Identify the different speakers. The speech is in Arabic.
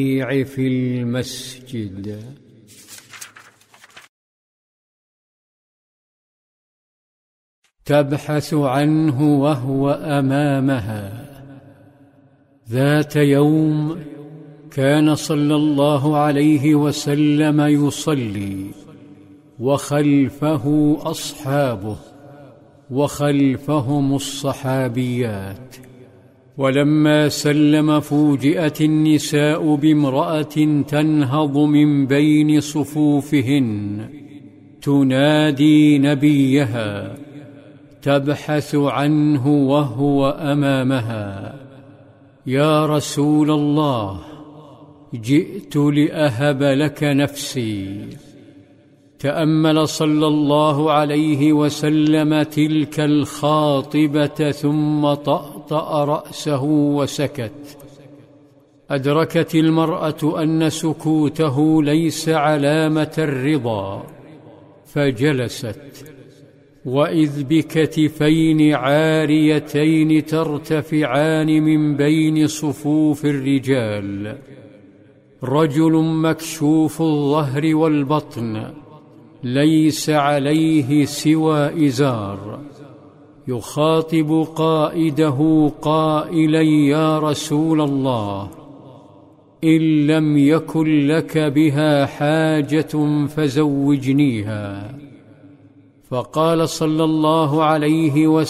Speaker 1: في المسجد. تبحث عنه وهو أمامها. ذات يوم كان صلى الله عليه وسلم يصلي وخلفه أصحابه وخلفهم الصحابيات، ولما سلم فوجئت النساء بامرأة تنهض من بين صفوفهن تنادي نبيها، تبحث عنه وهو أمامها: يا رسول الله، جئت لأهب لك نفسي. تأمل صلى الله عليه وسلم تلك الخاطبة ثم طأطأ رأسه وسكت. أدركت المرأة أن سكوته ليس علامة الرضا، فجلست، وإذ بكتفين عاريتين ترتفعان من بين صفوف الرجال، رجل مكشوف الظهر والبطن ليس عليه سوى إزار، يخاطب قائده قائلا: يا رسول الله، إن لم يكن لك بها حاجة فزوجنيها. فقال صلى الله عليه وسلم: